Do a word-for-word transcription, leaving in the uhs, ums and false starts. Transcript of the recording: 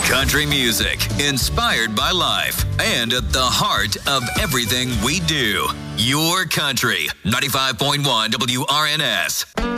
Country music, inspired by life, and at the heart of everything we do. Your country, ninety-five point one W R N S.